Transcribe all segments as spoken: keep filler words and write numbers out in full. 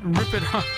Rip It Home.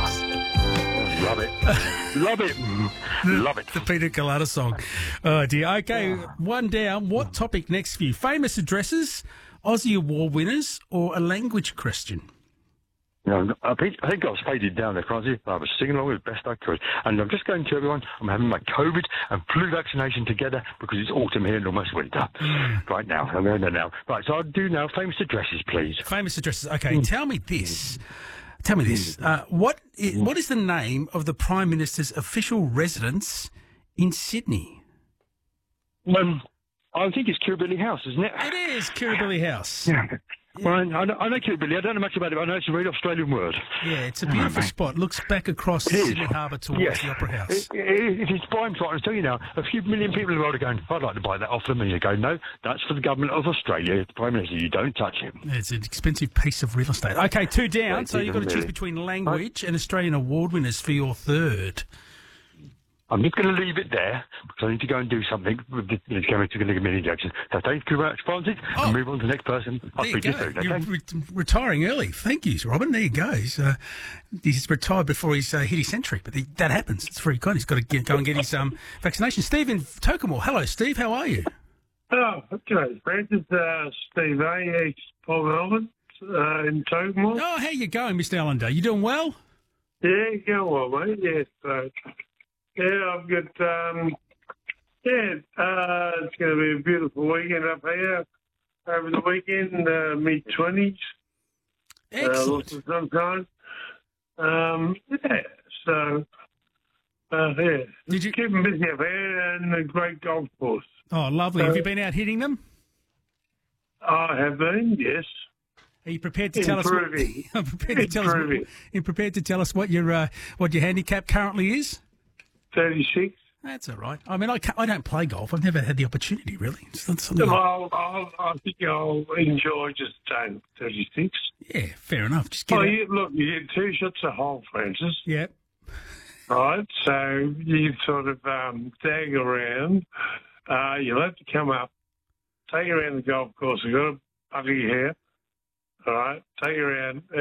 Oh, love it. Love it. Love it. The Peter Colada song. Oh, dear. Okay, one down. What topic next for you? Famous addresses, Aussie Award winners, or a language question? You know, I think, I think I was faded down there, Francie. I was singing along as best I could. And I'm just going to everyone, I'm having my COVID and flu vaccination together because it's autumn here and almost winter. Mm. Right now. I'm going there now. Right, so I'll do now famous addresses, please. Famous addresses. Okay, mm. tell me this. Tell me this. Uh, what is, what is the name of the Prime Minister's official residence in Sydney? Um, I think it's Kirribilli House, isn't it? It is Kirribilli House. Yeah. Well, I know, I know Kirribilli. I don't know much about it, but I know it's a very Australian word. Yeah, it's a beautiful oh, spot. Looks back across Sydney Harbour towards yes. the Opera House. It, it, it is prime spot. I'll tell you now, a few million people in the world are going, I'd like to buy that off them. And you go, no, that's for the government of Australia. It's the Prime Minister. You don't touch him. It's an expensive piece of real estate. Okay, two down. Right, so you've got to choose really. between language and Australian award winners for your third. I'm just going to leave it there because I need to go and do something with the it's going to give me an injection. So thank you very much, Francis, oh, and move on to the next person. I'll speak to you soon, okay? You're re- retiring early. Thank you, Robin. There you go. He's, uh, he's retired before he's uh, hit his century, but he, that happens. It's very good. He's got to get, go and get his um, vaccination. Steve in Tokemore. Hello, Steve. How are you? Oh, okay. Francis, uh, Steve A. Ex Paul Melbourne uh, in Tokemore. Oh, how you going, Mister Allender? You doing well? Yeah, going well, mate. Yes. Uh, Yeah, I've got, um, yeah, uh, it's going to be a beautiful weekend up here over the weekend, uh, mid-twenties. Excellent. Uh, lots of sunshine. Um, yeah, so, uh, yeah. Did you keep them busy up here and a great golf course. Oh, lovely. So, have you been out hitting them? I have been, yes. Are you prepared to tell Improving. us? What, prepared to tell us what, you prepared to tell us what your uh, what your handicap currently is? thirty-six. That's all right. I mean, I, can't, I don't play golf. I've never had the opportunity, really. It's not something well, I'll, I think I'll enjoy just staying thirty-six. Yeah, fair enough. Just get oh, it. you, look, you get two shots a hole, Francis. Yep. Right, so you sort of um, tag around. Uh, you'll have to come up, take you around the golf course. You've got to bucket your hair. All right, take you around.